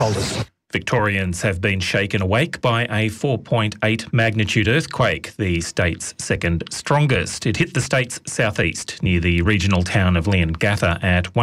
Victorians have been shaken awake by a 4.8 magnitude earthquake, the state's second strongest. It hit the state's southeast near the regional town of Leongatha at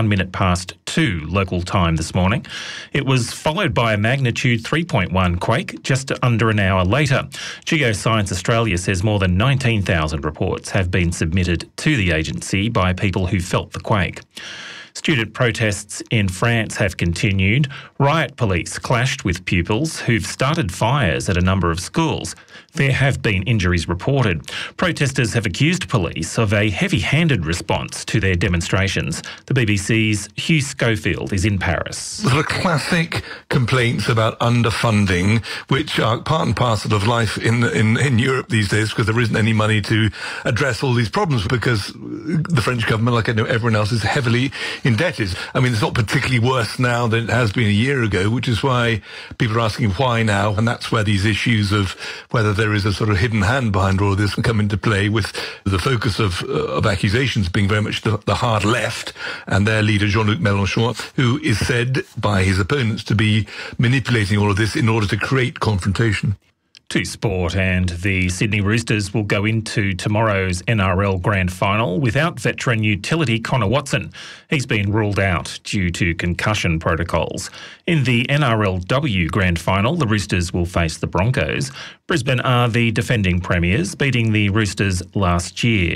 2 local time this morning. It was followed by a magnitude 3.1 quake just under an hour later. Geoscience Australia says more than 19,000 reports have been submitted to the agency by people who felt the quake. Student protests in France have continued. Riot police clashed with pupils who've started fires at a number of schools. There have been injuries reported. Protesters have accused police of a heavy-handed response to their demonstrations. The BBC's Hugh Schofield is in Paris. The classic complaints about underfunding, which are part and parcel of life in Europe these days, because there isn't any money to address all these problems, because the French government, like I know everyone else, is heavily indebted. I mean, it's not particularly worse now than it has been a year ago, which is why people are asking why now, and that's where these issues of whether there is a sort of hidden hand behind all of this can come into play, with the focus of accusations being very much the hard left and their leader Jean-Luc Mélenchon, who is said by his opponents to be manipulating all of this in order to create confrontation. To sport, and the Sydney Roosters will go into tomorrow's NRL Grand Final without veteran utility Connor Watson. He's been ruled out due to concussion protocols. In the NRLW Grand Final, the Roosters will face the Broncos. Brisbane are the defending premiers, beating the Roosters last year.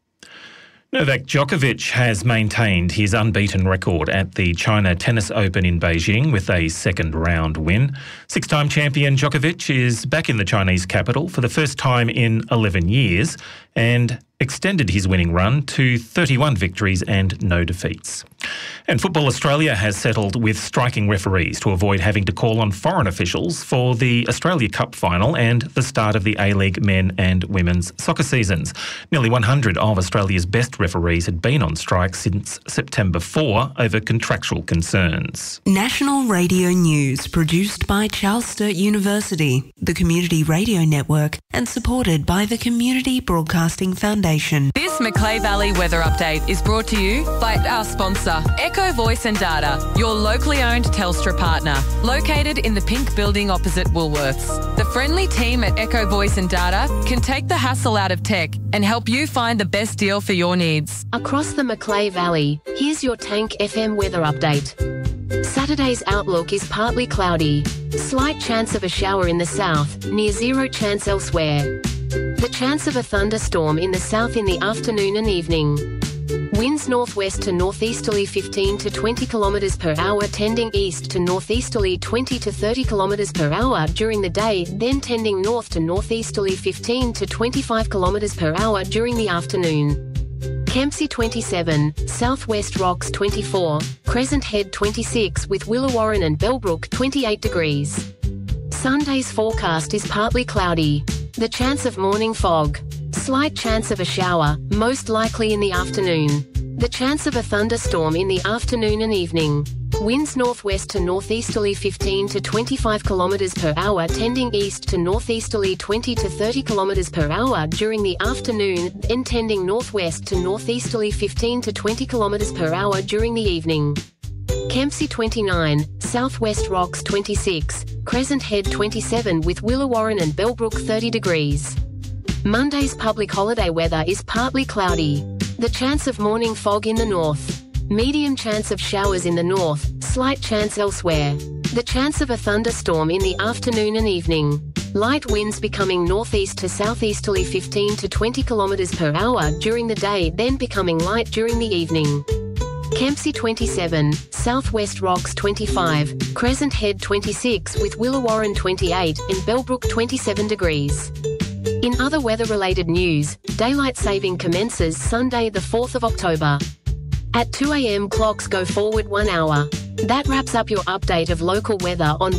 Novak Djokovic has maintained his unbeaten record at the China Tennis Open in Beijing with a second-round win. Six-time champion Djokovic is back in the Chinese capital for the first time in 11 years and extended his winning run to 31 victories and no defeats. And Football Australia has settled with striking referees to avoid having to call on foreign officials for the Australia Cup final and the start of the A-League men and women's soccer seasons. Nearly 100 of Australia's best referees had been on strike since September 4 over contractual concerns. National Radio News, produced by Charles Sturt University, the Community Radio Network, and supported by the Community Broadcasting Foundation. This Macleay Valley weather update is brought to you by our sponsor, Echo Voice and Data, your locally owned Telstra partner, located in the pink building opposite Woolworths. The friendly team at Echo Voice and Data can take the hassle out of tech and help you find the best deal for your needs. Across the Macleay Valley, here's your Tank FM weather update. Saturday's outlook is partly cloudy. Slight chance of a shower in the south, near zero chance elsewhere. The chance of a thunderstorm in the south in the afternoon and evening. Winds northwest to northeasterly 15 to 20 km per hour, tending east to northeasterly 20 to 30 km per hour during the day, then tending north to northeasterly 15 to 25 km per hour during the afternoon. Kempsey 27, Southwest Rocks 24, Crescent Head 26 with Willawarren and Bellbrook 28 degrees. Sunday's forecast is partly cloudy. The chance of morning fog. Slight chance of a shower, most likely in the afternoon. The chance of a thunderstorm in the afternoon and evening. Winds northwest to northeasterly 15 to 25 km per hour, tending east to northeasterly 20 to 30 km per hour during the afternoon, then tending northwest to northeasterly 15 to 20 km per hour during the evening. Kempsey 29, Southwest Rocks 26, Crescent Head 27 with Willawarren and Bellbrook 30 degrees. Monday's public holiday weather is partly cloudy. The chance of morning fog in the north. Medium chance of showers in the north, slight chance elsewhere. The chance of a thunderstorm in the afternoon and evening. Light winds becoming northeast to southeasterly 15 to 20 km per hour during the day, then becoming light during the evening. Kempsey 27, Southwest Rocks 25, Crescent Head 26 with Willawarren 28 and Bellbrook 27 degrees. In other weather-related news, daylight saving commences Sunday the 4th of October. At 2 a.m. clocks go forward 1 hour. That wraps up your update of local weather on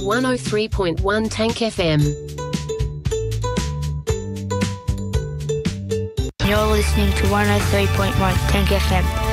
103.1 Tank FM. You're listening to 103.1 Tank FM.